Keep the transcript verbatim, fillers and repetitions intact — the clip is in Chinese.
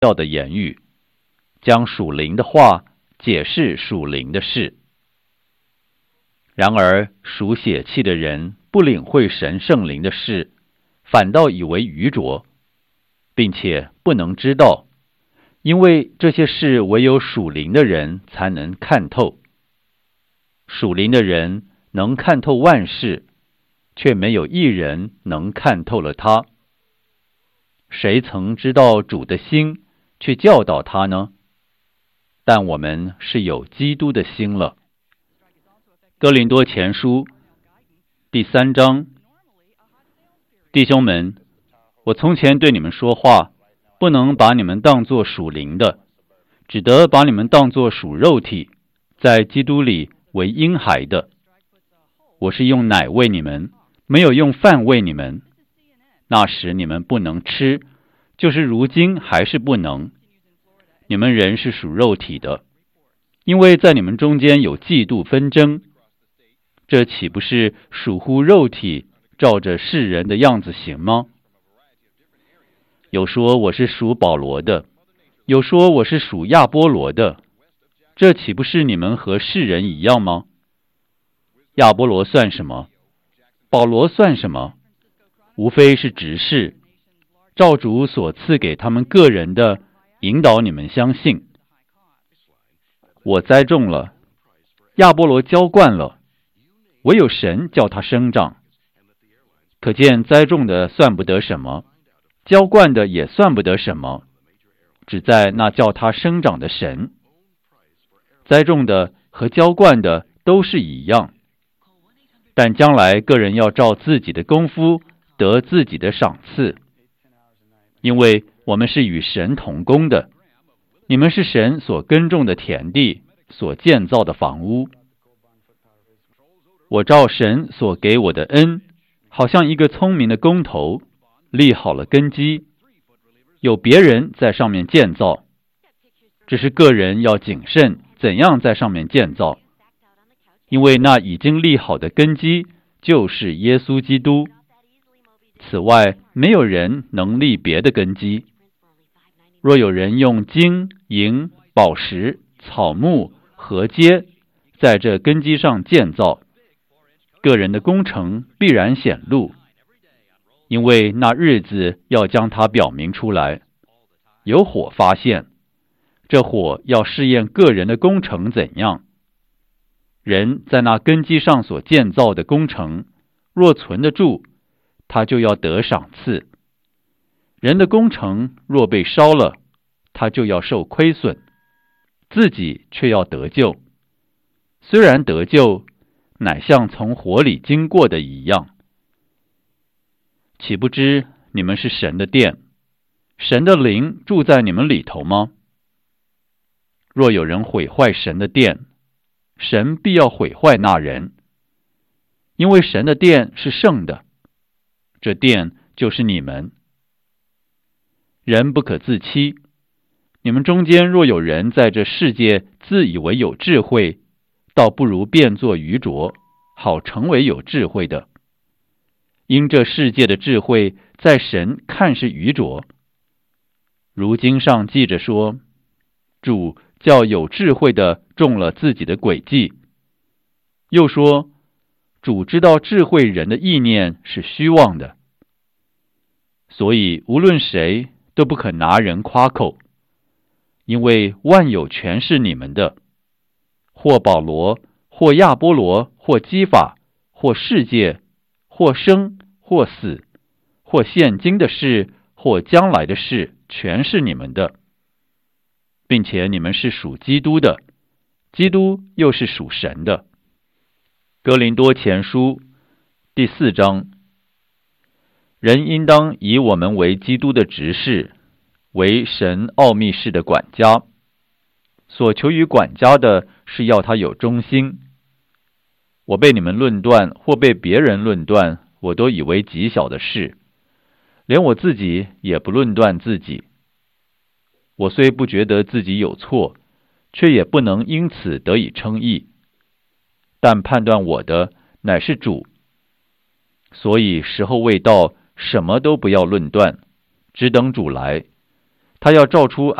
要的言语，将属灵的话解释属灵的事。然而属血气的人不领会神圣灵的事，反倒以为愚拙，并且不能知道，因为这些事唯有属灵的人才能看透。属灵的人能看透万事，却没有一人能看透了他。谁曾知道主的心，去教导他呢？但我们是有基督的心了。哥林多前书第三章，弟兄们，我从前对你们说话，不能把你们当作属灵的，只得把你们当作属肉体，在基督里为婴孩的。我是用奶喂你们，没有用饭喂你们。那时你们不能吃，就是如今还是不能。你们人是属肉体的，因为在你们中间有嫉妒纷争，这岂不是属乎肉体，照着世人的样子行吗？有说我是属保罗的，有说我是属亚波罗的，这岂不是你们和世人一样吗？亚波罗算什么？保罗算什么？无非是执事，照主所赐给他们个人的，引导你们相信。我栽种了，亚波罗浇灌了，唯有神叫他生长。可见栽种的算不得什么，浇灌的也算不得什么，只在那叫他生长的神。栽种的和浇灌的都是一样，但将来个人要照自己的功夫得自己的赏赐，因为我们是与神同工的，你们是神所耕种的田地，所建造的房屋。我照神所给我的恩，好像一个聪明的工头，立好了根基，有别人在上面建造，只是个人要谨慎怎样在上面建造，因为那已经立好的根基就是耶稣基督。此外，没有人能立别的根基。若有人用金银宝石草木禾秸在这根基上建造，个人的工程必然显露，因为那日子要将它表明出来。有火发现，这火要试验个人的工程怎样。人在那根基上所建造的工程，若存得住，他就要得赏赐。人的工程若被烧了，他就要受亏损，自己却要得救。虽然得救，乃像从火里经过的一样。岂不知你们是神的殿，神的灵住在你们里头吗？若有人毁坏神的殿，神必要毁坏那人，因为神的殿是圣的，这殿就是你们。人不可自欺，你们中间若有人在这世界自以为有智慧，倒不如变作愚拙，好成为有智慧的。因这世界的智慧在神看是愚拙。如经上记着说，主叫有智慧的中了自己的诡计。又说，主知道智慧人的意念是虚妄的。所以无论谁都不可拿人夸口，因为万有全是你们的，或保罗，或亚波罗，或基法，或世界，或生，或死，或现今的事，或将来的事，全是你们的，并且你们是属基督的，基督又是属神的。哥林多前书第四章，人应当以我们为基督的执事，为神奥秘事的管家。所求于管家的是要他有忠心。我被你们论断，或被别人论断，我都以为极小的事，连我自己也不论断自己。我虽不觉得自己有错，却也不能因此得以称义。但判断我的乃是主。所以时候未到，什么都不要论断，只等主来， 他要照出